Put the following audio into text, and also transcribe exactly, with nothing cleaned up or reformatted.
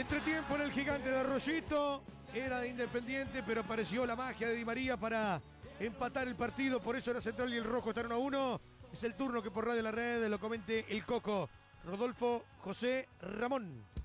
Entretiempo en el Gigante de Arroyito. Era de Independiente, pero apareció la magia de Di María para empatar el partido. Por eso era Central y el Rojo están uno a uno. Es el turno que por Radio La Red lo comente el Coco Rodolfo José Ramón.